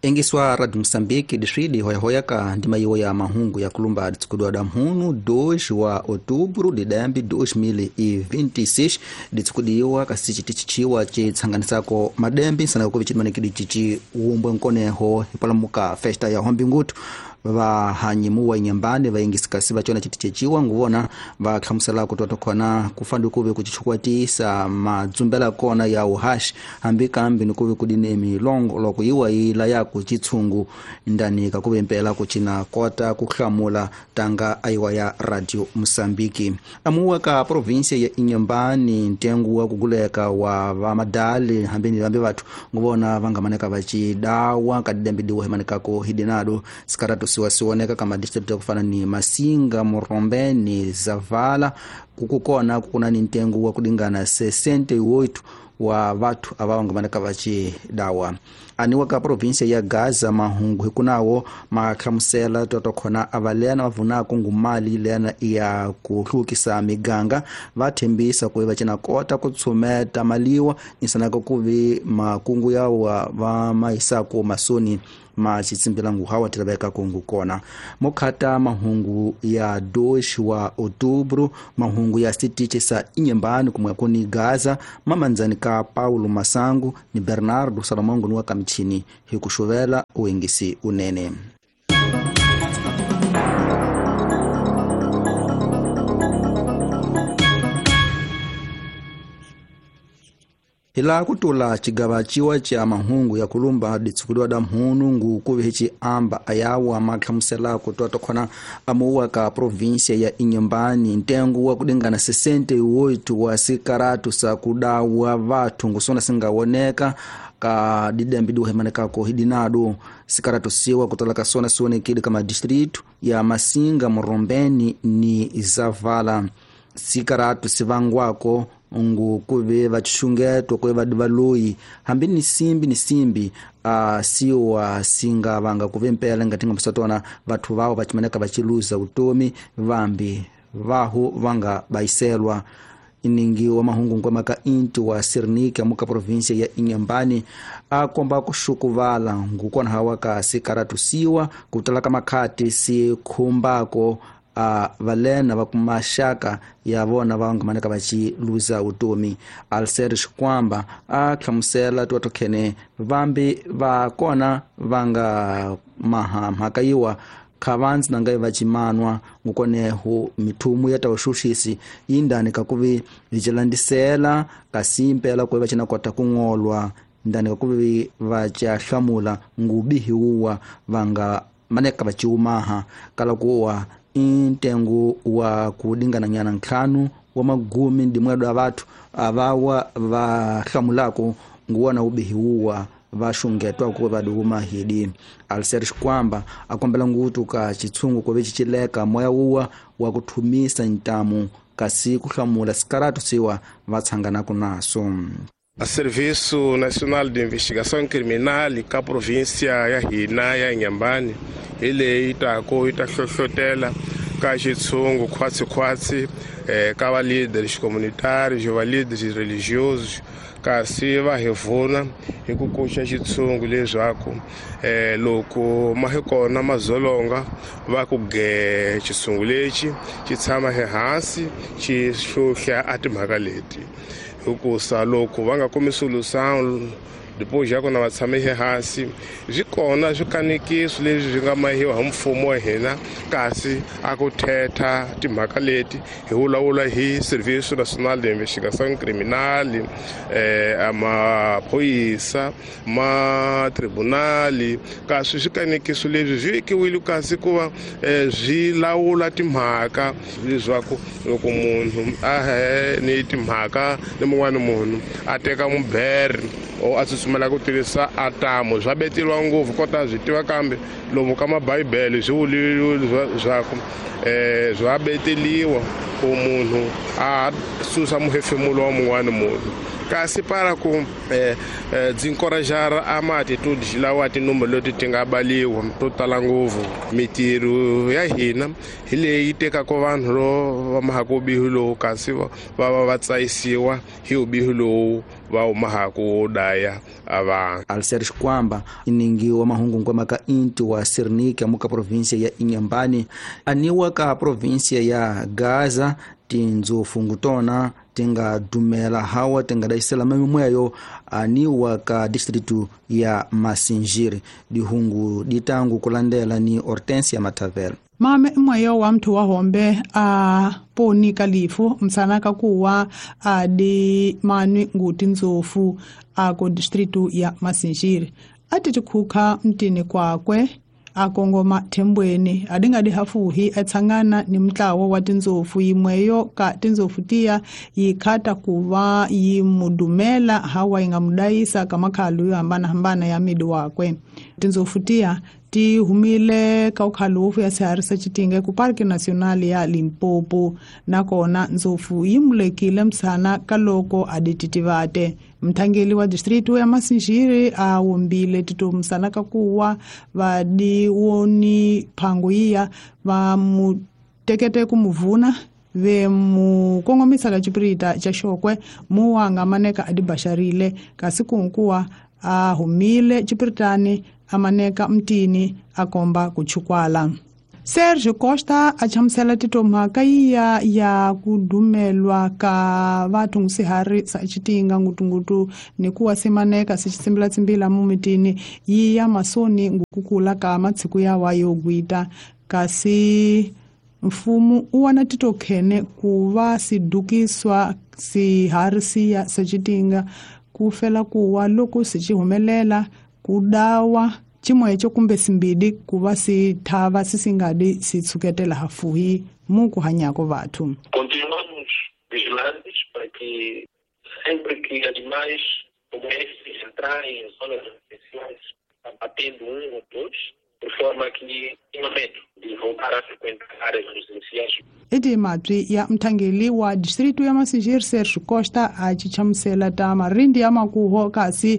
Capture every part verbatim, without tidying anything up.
engiswa Radio Moçambique distrito hoyahoyaka ndima iwo ya mahungu ya kulumba ditsikudwa da mhunu dois wa outubro de dembi dois mil e vinte e seis ditsikudiwa kasi chitichiwa chitsanganisako madembi sana ko bichimanikidi chichi umbwe nkoneho ipalamuka festa ya Hombingutu va hanyimuwa nyambani va ingisikasi va chona chitichiwa nguvona va khamusala kutotokona kufandu kube kuchichukwatisa madzumbela kona ya uhashi hambika ambi nikuwe kudine milongo loko iwa ila ya kuchitsungu ndani kakube mpela kuchina kota kukhamula tanga aiwa ya Radio Moçambique. Amuwa ka provinsia ya Inhambane ntengu wa kuguleka wa va madali hambini vambe vatu nguvona vangamaneka vachidawa kadidembidiwa hemanekako hidinado sikaratu siwasiwoneka kama district ya kufana ni Masinga, Morombeni, Zavala kukukona kukuna ni ntengu wa kudingana sesenta e oito wa vatu avawangamaneka vachidawa. Aniwa ka provinsia ya Gaza mahungu hikunawo makhamusela totokona avalena wavuna kungumali lena ya kuhlukisa miganga vathembisa kuiva china kota kutsumeta maliwa nisanaka kuvi makungu yawa va maisako masoni ma chitsimbilangu hawa tilabeka kungu kona mokhata mahungu ya dois wa outubro mahungu ya sitiche sa Inhambane kumwakuni Gaza mamanzani ka Paulo Masangu ni Bernardo Salamongo nuwa kamchini hikushuvela uingisi unene. Ila kutula chigaba chiwa cha mahungu ya kulumba ditsikudwa da mhunu ngu kuvihichi amba ayawa makhamusela kutotokona amuwa ka provinsia ya Inhambane ntengu wa kudingana sesenta e oito wa sikaratu sa kudawa vatu ngusona singawoneka ka didembidu hemanekako hidinado sikaratu siwa kutolaka sona sone kidi kama district ya Masinga, Morombeni ni Zavala sikaratu sivangwako ngu kuve vachishungeto kuve vadivalui hambi ni simbi ni simbi uh, siwa singa vanga kuve mpela ngatinga msatona vatu vao vachimaneka vachiluza utomi vambi vahu vanga baiselwa iningi wa mahungu kwa maka intu wa Sirnika muka provinsia ya Inhambane akomba kushukuvala ngukona hawaka sikaratu siwa kutalaka makati si kumbako Uh, valena vakumashaka ya vona vangamaneka vachiluza utomi alserish kwamba akhamusela tuwatokene vambi vakona vanga maha mhakaiwa khavanzi nangai vachimanwa ngukonehu mitumu ya tawashushisi indani kakuvi vichilandisela kasimpela kuwe vachina kota kungolwa ndani kakuvi vachahlamula ngubihi uwa vanga maneka vachiumaha kala kuwa intengu wa kudingana nyana nkhanu wa magumi ndimwedo avatu avawa vahlamulako nguwana ubihi uwa vashungetwa kuwa vaduma hidi alserish kwamba akombela ngutu ka chitsungu kwa vichichileka moya uwa wa kutumisa ntamu kasi kuhlamula sikaratu siwa vatsanganako naso. A Serviço Nacional de Investigação Criminal ka província ya hina ya Inhambane ile itako itahlohlotela ka xitsungu khwatsi khwatsi eh ka va líderes comunitários va líderes religiosos kasi va hevuna hi ku kuxa xitsungu leswaku eh loko ma hekona mazolonga va ku ge xitsungu lexi xi tshama ehansi xi hlohla atimhaka leti ukusa loko va nga kumi solução depois já quando vatshame ehansi byi kona swikanikiso leswi byi nga mahiwa hi mfumo wa hina kasi a ku thetha timhaka leti hi vulavula hi Serviço Nacional de Investigação Criminal eh amaphoyisa ma tribunali kasi swikanikiso leswi byi vekiwile kasi ku va byi lawula timhaka leswaku loko munhu a he ni timhaka ni mun'wana munhu a teka mubere o atsutsumela ku tirhisa atamu swa betilwa ngopfu kota byi tiva kambe lomu ka mabhayibhele byi vulile zwako eh swa beteliwa umunhu a susa muhefemulo wa mun'wana munhu kasi para ku eh, eh, zinkorajar ama-atitudes lawa tinumero leti ti nga baliwa to tala ngopfu mitirho ya hina hi leyi tekaka vanhu ro va mahaka ubihi lowu kasi va va va tsayisiwa hi ubihi lowu va umahaka wo daya avanhu. Alcer Xikwamba iningi wa mahungu ngwema ka inti wa Sirnica muka provinsia ya Inhambane aniwa ka provinsia ya Gaza tinzofu ngutona tinga dumela hawa tinga daisela mamimweyo aniwa ka distritu ya Masinjiri dihungu ditangu kulandela ni Hortensia Matavel. Mame mweyo wa mtu wa hombe a poni kalifu msanaka kuwa a di manu nguti nzofu a ko distritu ya Masinjiri atitikuka mtini kwakwe akongoma thembweni adinga di hafuhi etsangana ni mtlawo wa tinzofu yimweyo ka tinzofu tia yikhata kuva yimudumela hawa ingamudayisa kamakhalu yohambana hambana ya midi wakwe. Tinzofu tia ti humile ka ukhalufu ya siharisa chitinge ku Parki Nacional ya Limpopo nakona nzofu yimulekile msana kaloko adititivate. Mthangeli wa distritu ya Masinjiri a wombile tito msana kakuwa vadi woni phango iya va mutekete kumuvuna ve mukongomisa ka chipirita cha xokwe muwanga maneka adibasharile kasi kunkuwa a humile chipiritani amaneka mtini akomba kuchukwala. Sergio Costa achamsela tito mhaka iya ya kudumelwa ka vatu ngusihari sa chitinga ngutungutu ni kuwa simaneka sichisimbila tsimbila mumitini iya masoni ngukukula ka matsiku ya wayo gwita kasi mfumu uwana tito kene kuva sidukiswa siharisiya sa chitinga kufela kuwa loko sichihumelela kudawa chimwecho kumbe simbidi kuva sithava sisingadi sitsuketela hafuhi muku hanyako vathu. Continuamos vigilantes para que sempre que animais como estes entrarem em zonas residenciais abatendo um ou dois, por forma que tenha medo de voltar a frequentar áreas residenciais. Edi matri ya mthangeli wa distritu ya Masinjiri Sergio Costa achichamsela ta marindi ya makuho kasi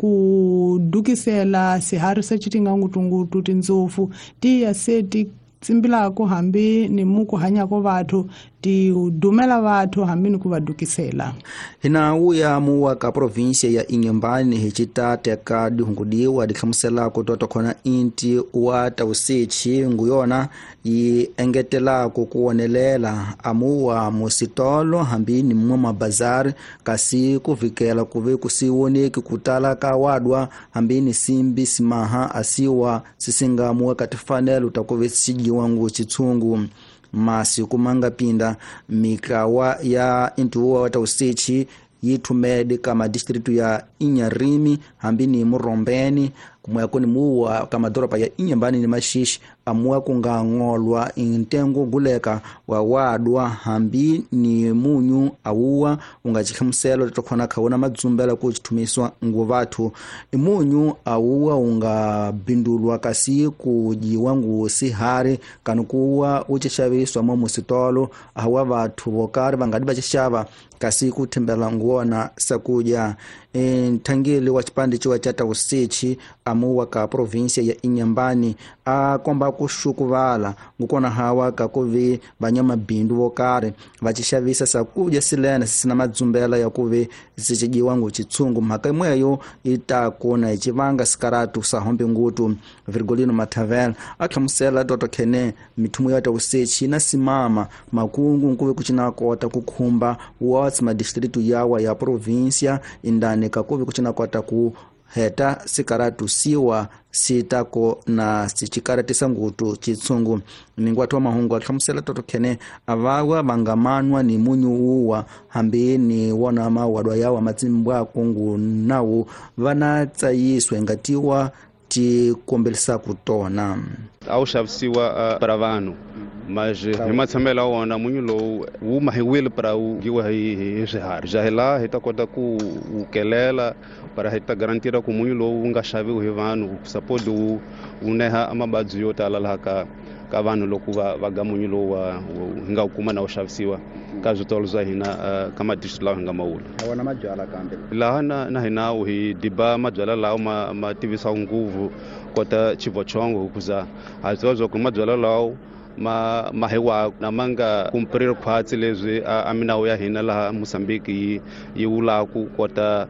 kudukisela siharisa chitinga ngutungutu tinzofu ti ya seti tsimbila ko hambi ni muku hanyako vathu ti udumela vathu hambi ni kuvadukisela. Hina uya muwa ka provinsia ya Inhambane hichitate ka dihungudiwa dikhamusela kutoto kona inti uwata usichi nguyona yi engetela kukuonelela amuwa musitolo hambi ni mwama bazar kasi kuvikela kuve kusiwoneki kutala ka wadwa hambi ni simbi simaha asiwa sisinga muwa katifanelu takuve sijiwa ngu chitsungu masi kumanga pinda mikawa ya intuwa wata usichi yitumedi kama distritu ya Inyarimi hambi ni Murombeni kumwako ni muwa kama doropa ya Inhambane ni Mashishi amua kungangolwa intengo guleka wa wadwa hambi ni munyu awuwa ungachikhamselo tokona kaona madzumbela kuchitumiswa nguvatu imunyu awuwa ungabindulwa kasi kujiwa ngusi hari kanukuwa uchishaviswa mu musitolo ahawa vathu vokari vangadi vachishava kasi kutembela nguona sakuja. Nthangeli wa chipande chiwa chata usichi amuwa ka provinsia ya Inhambane a komba kushukuvala ngukona hawa kakuvi banyama bindu vokare vachishavisa sakuja silena sisina madzumbela ya kuvi sichijiwa ngu chitsungu mhaka imweyo itakona ichivanga sikaratu sa hombe ngutu. Virgolino Matavel akhamusela toto kene mithumu yata usichi na simama makungu nkuve kuchinakota kukhumba watsi madistritu yawa ya provinsia indane kakuvi kuchinakota ku heta sikaratu siwa sitako na sichikaratisa ngutu chitsungu. Ningwatu wa mahungu akhamusela toto kene avawa bangamanwa ni munyu uwa hambi ni wona mawadwa yawa matsimbwa kungu nawu vana tsayiswe ngatiwa ti kombelisa kutona. au xavisiwa para vanhu mas hi matshamelo ya wona munyu lowu wu mahiwile para wu giwa hi swiharhi ja hila hi ta kota ku wu kelela para hi ta garantira ku munyu lowu wu nga xaviwi hi vanhu support wu wu neha amabadzi yo tala laha ka ka vanhu loko va va ga munyu lowu wa nga kuma na wu xavisiwa ka switolo swa hina ka madistrict lawa hi nga mawula a wona mabyala kambe laha na na hina hi diba mabyala lawa ma ma tivisa nguvu kota chivochongo ukuza hazo ku mabyala lawa ma mahewa na manga kumprir khwatsi leswi a minawu ya hina laha Mozambique yi wula ku kota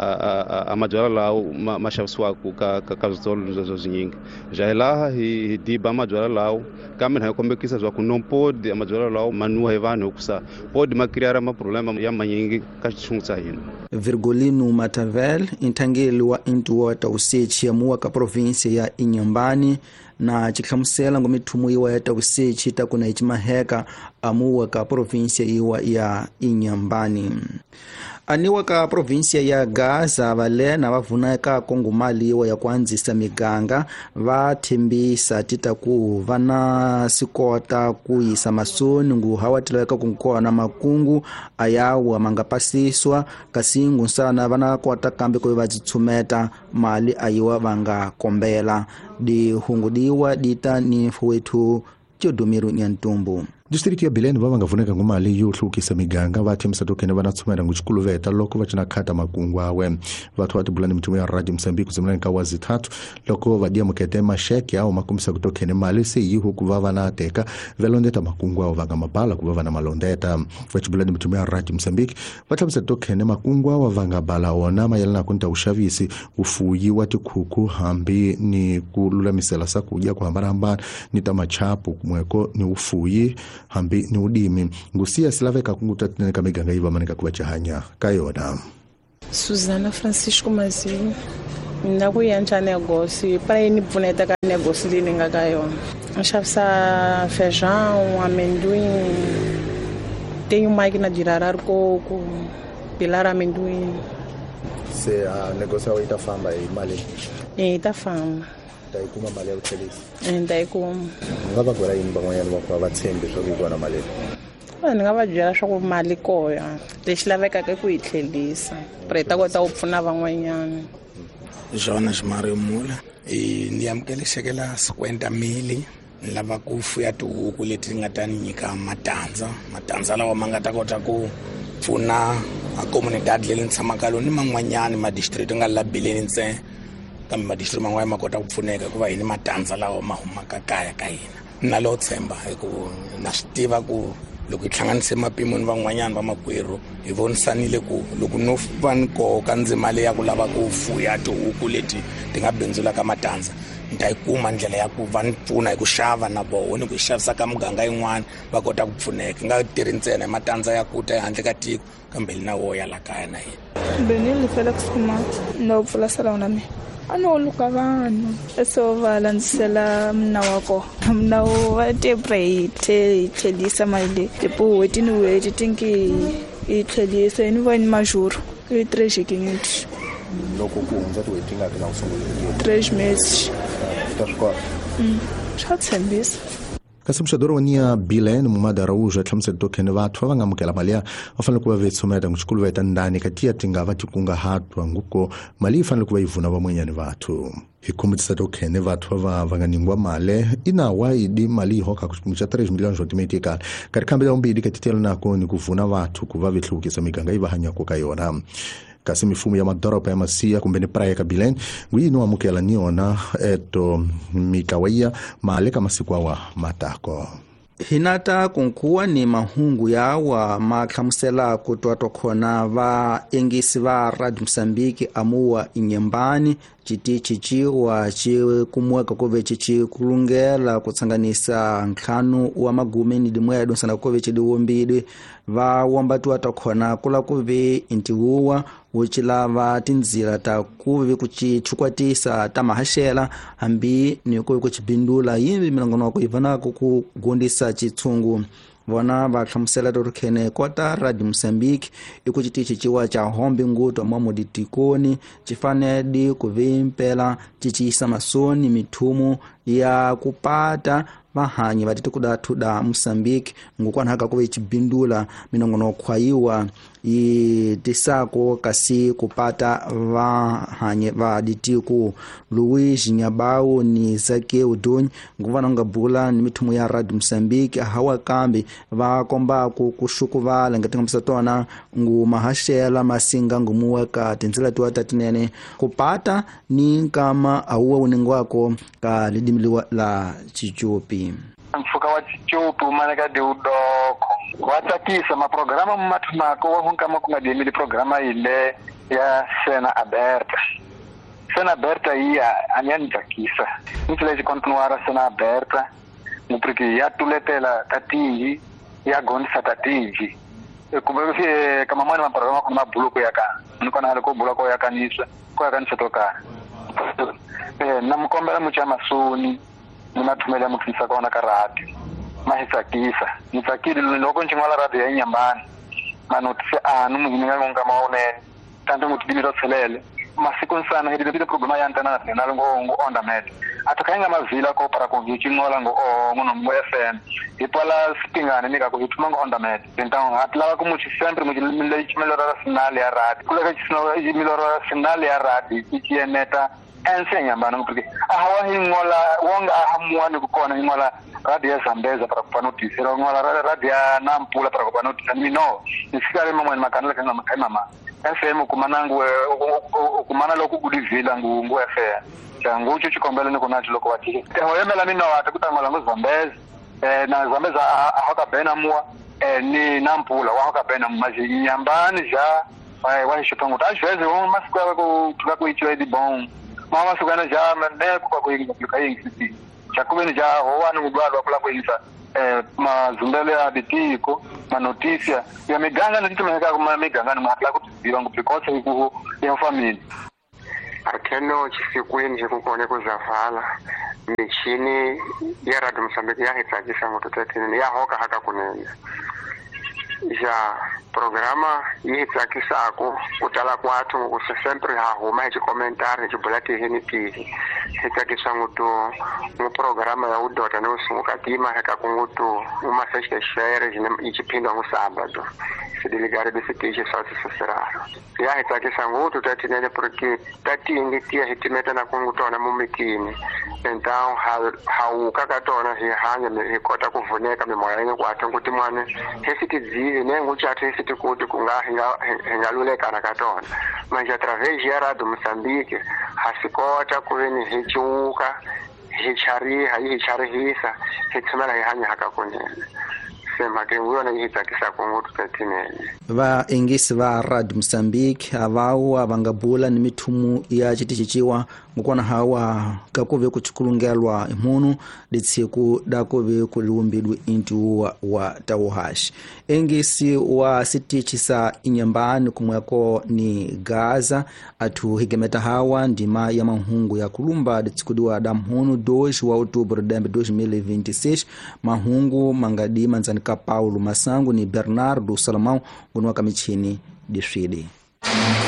a mabyala lawa ma xavisiwaku ka ka switolo leswi swinyingi ja laha hi diba mabyala lawa kambe hi kombekisa swa ku no podi mabyala lawa manuwa hi vanhu kusa podi makriara ma problema ya manyingi ka xitshungutsa hina. Virgolino Matavel intangeli wa Intuota usechi ya muwa ka province ya Inhambane na chiklamusela ngomithumu iwa ya tausechi takuna ichimaheka amuwa ka province iwa ya Inhambane. Aniwa ka province ya Gaza vale na vavuna ka kongomali iwa ya kuanzisa miganga va thembisa titaku vana sikota kuisa masoni ngu hawatileka kunkona makungu ayawa mangapasiswa kasingu sana vana kota kambe ko vazitsumeta mali ayiwa vanga kombela di hungudiwa dita ni fuwetu Jodomiru Nyantumbu. District ya Bileni vava nga vuneka ngumali yo hlukisa miganga va themisa tokene vana tsumela nguchikuluveta loko va china khata makungu awe vathu vati bulani mitumu ya Radio Mozambique zimlani ka wazi thatu loko vadia mukete masheke au makumisa kutokene mali se yihu kuva vana teka velondeta makungu awe vanga mabala kuva vana malondeta vachi bulani mitumu ya Radio Mozambique vathamisa tokene makungu awe vanga bala ona mayelana kunta ushavisi ufuyi wati kuku hambi ni kululamisela sakuja kuhambana hambana ni tamachapu kumweko ni ufuyi hambi ni udimi ngusia silaveka kungutateneka miganga iva manika kubachahanya kayona. Suzana Francisco Mazinho na kuyancha negócio para ini pfuneta ka negócio lini nga ka yona xavisa feijão amendoim tem uma máquina de arar coco pilar amendoim se a negócio aí tá fama aí mali e tá fama daí kuma mali ya utelisi daí kuma ngaba gora yini bangwanyana bakwa batsembe swo kugona mali ni nga va byela swa ku mali koya lexi lavekaka ku yi tlhelisa preta kota ku pfuna van'wanyana. Jonas Mario Mula e ni amukele xekela cinquenta mili ni lava ku fuya tihuku leti nga ta ni nyika matandza matandza lawa ma nga ta kota ku pfuna a comunidade leyi ni tshamaka lo ni man'wanyani madistrict nga la Bileni ntsena kambe madistrict man'wana ma kota ku pfuneka ku va yini matandza lawa ma humaka kaya ka hina na lo tshemba hikuva na swi tiva ku loko hi hlanganise mapimo ni van'wanyana va makwerhu hi vonisanile ku loko no va ni koho ka ndzima leyi ya ku lava ku fuya tihuku leti ti nga bindzulaka matandza ni ta yi kuma ndlela ya ku va ni pfuna hi ku xava na boho ni ku xavisa ka muganga yin'wana va kota ku pfuneka nga tirhi ntsena hi matandza ya ku ta handle ka tiko kambe na wo ya la kaya na hina. Benil Felix Kuma no pfula sala na mina ano luka vanhu eso va landzisela mnawu wako mnawu wa tepre te tlhelisa mali tepo wetini weti tinki i tlhelisa ni va ni majuru i treasure loko ku hundza ti weti nga kana usungula treasure meses ta swa mm swa tshembisa kasi mshadoro wania Bileni mumada rauja thamse tokene vathu va nga mukela mali ya va fanele ku va vetsumeta ngikulu veta ndani katia tinga vati kunga hatwa nguko mali fanele ku va yivuna van'wanyani vathu hi kombetisa tokene vathu va va nga ningwa male ina wa idi mali hoka ku cha três milhões de metikal kari kambela umbidi katitelo nako ni kuvuna vathu ku va vehlukisa miganga iva hanya ku ka yona kasi mifumo ya madoropa ya masia kumbeni praia ka Bileni ngwino amukela niona eto mikawaiya male kama sikwawa matako hinata kunkuwa ni mahungu ya wa maklamusela kutwato khona va engisi va Radio Mozambique amuwa Inhambane chitichi chiwa chi kumweka kove chichi kulungela kutsanganisa nkhanu wa magumeni dimwe donsana kove chidiwombidi va wambatu atakhona kula kuve intihuwa uchilava tinzira ta kuve kuchichukwatisa ta mahashela hambi ni kuve kuchibindula yimbi milangono wako ivana kukugundisa chitsungu vona va hlamusela torukhene kota Radio Mozambique ikuchitichi chiwa cha hombi nguto mamo ditikoni chifanedi kuvimpela chichisa masoni mithumu ya kupata vahanyi vatite kudatu da Mozambique ngukwana haka kuve chibindula minongono khwaiwa itisako kasi kupata vahanyi va ditiku Luis Nyabau ni Zake Udonyi nguvana ngabula ni mithumu ya Radio Mozambique hawa kambi vakomba kushukuvala ngatinga msatona ngu mahashela masinga ngumuweka tenzela tuwa tatinene kupata ni kama auwa uningwako ka lidimiliwa la Chichupi mfuka wa Chichupi umaneka de udoko watakisa maprograma mmatumako wahunkama kungadimili programa ile ya Sena Aberta Sena Aberta iya anyantakisa nitleji continuara Sena Aberta mupriki ya tuletela tatingi ya gondisa tatingi kubebe kama mwana maprograma kuna mabuluko yaka nikona haliko buluko yakanisa kwa kanisa toka eh namkombela muchama suni nimathumela mutisa kona karati mahisakisa nitsakile loko nchingwala radio ya Nyambani manotise anu muginika ngonga maone tanto mutibira tselele masiku nsana hedi bide problema ya ntana national ngo ngo onda med atakainga mavila ko para ko ngichingola ngo ngono moya F M ipala sipingane nika ko hituma ngo onda med então atlawa ko muchi sempre mujile chimelo national ya radio kula ka chisno imilo national ya radio ikieneta ensenya mbana ngupike ahawa hingola wonga ahamwani kukona hingola radio Zambeza para kupana notice ngola radio Nampula para kupana notice mino nisikale mama makanela kana makana F M kumanangu kumana lokhu kulivila ngu ngu F M changu ucho chikombele niko nathi lokho wathi hoyemela mina wathi kutangola ngozambeza eh na Zambeza ahoka bena muwa eh ni Nampula wahoka bena maji Nyambani ja wa hishotongo tajweze uma masikwa ko tukako ichwe di bon mama sukana ja mane kwa kuinga kukai sisi chakubeni ja howana mudwalo kula kuinsa eh mazumbele ya bitiko manotisia ya miganga na titumeka kuma miganga na matla kutibira ngupikosa ikuho ya family akeno chisikweni chikukone kuzavala michini ya Radio Mozambique ya hitsakisa mutotetini ya hoka haka kunene ja programa yitsakisako kutala kwathu ngokuthi sempre hahuma ichikommentari chibulati hini tihi hitsakisa nguto mu programa ya udota nosungukatima heka kunguto uma sexta share jine ichipindwa ngusabado sidiligare besiteje sauti sosiraro ya hitsakisa nguto tatinene porque tatingi tia hitimeta na kungutona mumikini então hau kakatona hihanya hikota kuvuneka mimoya yenye kwathu nguti mwane hesitidzive nenguchathu hesiti kuti kungahinga hingaluleka nakatona manje através ya Radio Mozambique hasikota kuveni hichuka hichari hichariisa hitsimela hihanya hakakunene sema ke uyona yitsakisa kungutu tatinene va engisi va Radio Mozambique avau avangabula ni mithumu ya chitichichiwa ngokwana hawa kakuve kuchikulungelwa imunu ditsiku dakuve kuliumbidwe intu wa, wa tawuhashi engisi wa sitichi sa Inyambani kumweko ni Gaza atu higemeta hawa ndima ya mahungu ya kulumba ditsikudiwa damhunu dois wa outubro dembe dois mil e vinte e seis mahungu mangadi manzanika Paulo Masangu ni Bernardo Salomão gunwa kamichini diswidi